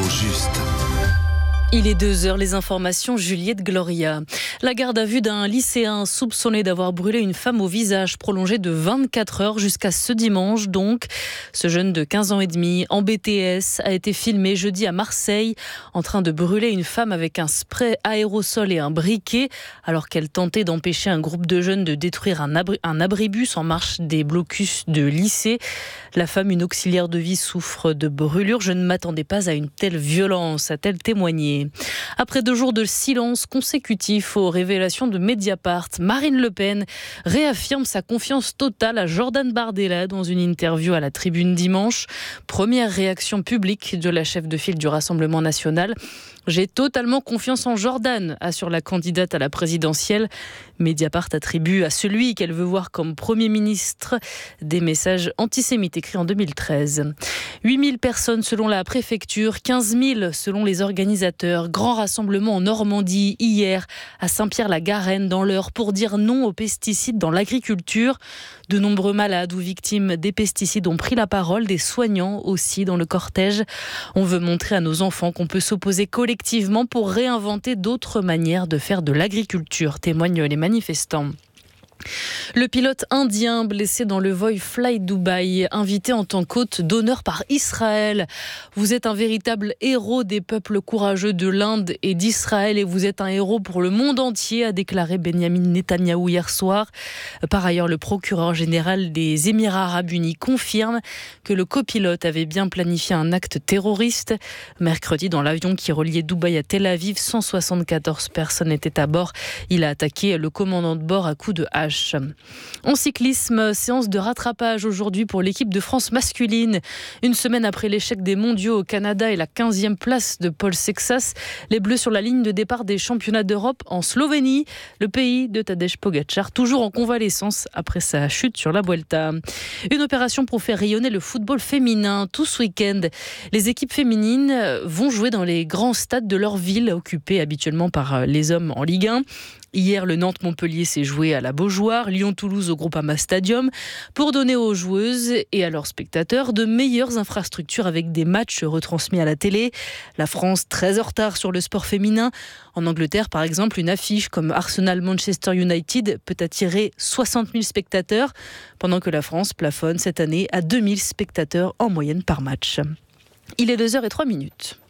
juste. Il est 2h, les informations, Juliette Gloria. La garde à vue d'un lycéen soupçonné d'avoir brûlé une femme au visage prolongée de 24 heures jusqu'à ce dimanche donc. Ce jeune de 15 ans et demi, en BTS, a été filmé jeudi à Marseille en train de brûler une femme avec un spray aérosol et un briquet alors qu'elle tentait d'empêcher un groupe de jeunes de détruire un abribus en marche des blocus de lycée. La femme, une auxiliaire de vie, souffre de brûlures. Je ne m'attendais pas à une telle violence, a-t-elle témoigné. Après 2 jours de silence consécutifs aux révélations de Mediapart, Marine Le Pen réaffirme sa confiance totale à Jordan Bardella dans une interview à la Tribune dimanche. Première réaction publique de la chef de file du Rassemblement national. J'ai totalement confiance en Jordan, assure la candidate à la présidentielle. Mediapart attribue à celui qu'elle veut voir comme Premier ministre des messages antisémites écrits en 2013. 8000 personnes selon la préfecture, 15 000 selon les organisateurs. Grand rassemblement en Normandie hier à Saint-Pierre-la-Garenne dans l'Eure pour dire non aux pesticides dans l'agriculture. De nombreux malades ou victimes des pesticides ont pris la parole, des soignants aussi dans le cortège. On veut montrer à nos enfants qu'on peut s'opposer collectivement pour réinventer d'autres manières de faire de l'agriculture, témoignent les manifestants. Le pilote indien blessé dans le vol Fly Dubai, invité en tant qu'hôte d'honneur par Israël. Vous êtes un véritable héros des peuples courageux de l'Inde et d'Israël et vous êtes un héros pour le monde entier, a déclaré Benjamin Netanyahou hier soir. Par ailleurs, le procureur général des Émirats arabes unis confirme que le copilote avait bien planifié un acte terroriste. Mercredi, dans l'avion qui reliait Dubaï à Tel Aviv, 174 personnes étaient à bord. Il a attaqué le commandant de bord à coups de hache. En cyclisme, séance de rattrapage aujourd'hui pour l'équipe de France masculine. Une semaine après l'échec des mondiaux au Canada et la 15e place de Paul Sexas, les Bleus sur la ligne de départ des championnats d'Europe en Slovénie, le pays de Tadej Pogačar, toujours en convalescence après sa chute sur la Vuelta. Une opération pour faire rayonner le football féminin tout ce week-end. Les équipes féminines vont jouer dans les grands stades de leur ville, occupés habituellement par les hommes en Ligue 1. Hier, le Nantes-Montpellier s'est joué à la Beaujoire, Lyon-Toulouse au Groupama Stadium, pour donner aux joueuses et à leurs spectateurs de meilleures infrastructures avec des matchs retransmis à la télé. La France, très en retard sur le sport féminin. En Angleterre, par exemple, une affiche comme Arsenal-Manchester United peut attirer 60 000 spectateurs, pendant que la France plafonne cette année à 2 000 spectateurs en moyenne par match. Il est 2h03.